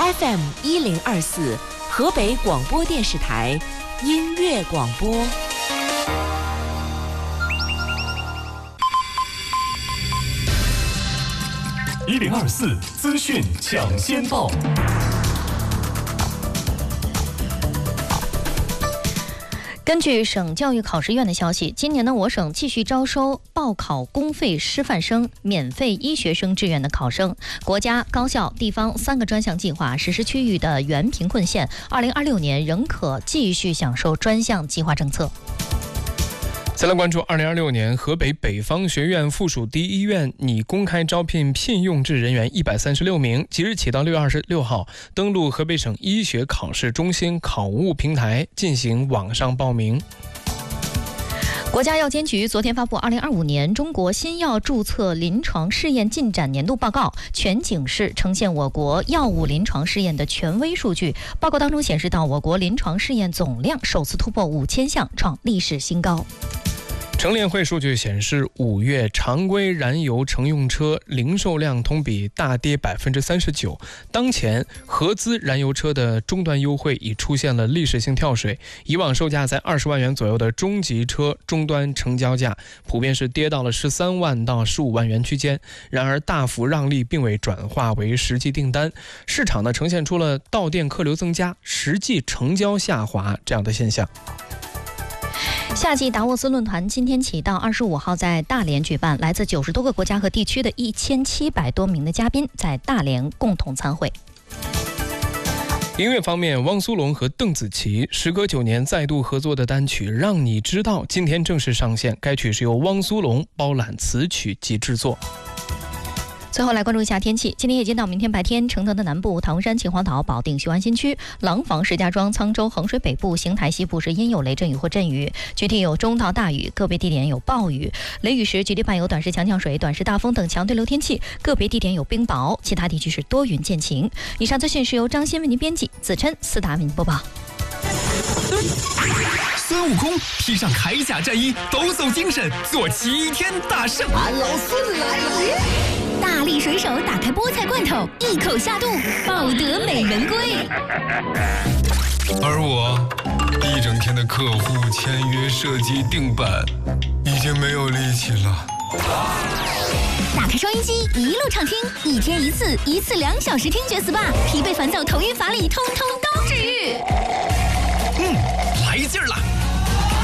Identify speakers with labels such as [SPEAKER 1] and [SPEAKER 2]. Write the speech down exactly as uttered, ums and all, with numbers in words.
[SPEAKER 1] F M 一零二四，河北广播电视台音乐广播。
[SPEAKER 2] 一零二四资讯抢先报。
[SPEAKER 3] 根据省教育考试院的消息，今年呢，我省继续招收报考公费师范生、免费医学生志愿的考生。国家、高校、地方三个专项计划实施区域的原贫困县，二零二六年仍可继续享受专项计划政策。
[SPEAKER 4] 再来关注二零二六年河北北方学院附属第一医院拟公开招聘聘用制人员一百三十六名，即日起到六月二十六号登录河北省医学考试中心考务平台进行网上报名。
[SPEAKER 3] 国家药监局昨天发布二零二五年中国新药注册临床试验进展年度报告，全景式呈现我国药物临床试验的权威数据。报告当中显示到，我国临床试验总量首次突破五千项，创历史新高。
[SPEAKER 4] 乘联会数据显示，五月常规燃油乘用车零售量同比大跌百分之三十九。当前合资燃油车的终端优惠已出现了历史性跳水，以往售价在二十万元左右的中级车终端成交价，普遍是跌到了十三万到十五万元区间。然而，大幅让利并未转化为实际订单，市场呢呈现出了到店客流增加，实际成交下滑这样的现象。
[SPEAKER 3] 夏季达沃斯论坛今天起到二十五号在大连举办，来自九十多个国家和地区的一千七百多名的嘉宾在大连共同参会。
[SPEAKER 4] 音乐方面，汪苏泷和邓紫棋时隔九年再度合作的单曲《让你知道》今天正式上线，该曲是由汪苏泷包揽词曲及制作。
[SPEAKER 3] 最后来关注一下天气，今天夜间到明天白天，承德的南部、唐山、秦皇岛、保定、雄安新区、廊坊、石家庄、沧州、衡水北部、邢台西部是阴有雷阵雨或阵雨，局地有中到大雨，个别地点有暴雨。雷雨时局地伴有短时强降水、短时大风等强对流天气，个别地点有冰雹，其他地区是多云见晴。以上资讯是由张先为您编辑，子琛、思达为您播报。
[SPEAKER 5] 孙悟空披上铠甲战衣，抖擞精神，做齐天大圣。
[SPEAKER 6] 俺老孙来了！
[SPEAKER 7] 大力水手打开菠菜罐头，一口下肚，抱得美人归。
[SPEAKER 8] 而我一整天的客户签约、设计、定版，已经没有力气了。
[SPEAKER 7] 打开收音机，一路畅听，一天一次，一次两小时听觉 S P A， 疲惫烦躁、头晕乏力，通通都治愈。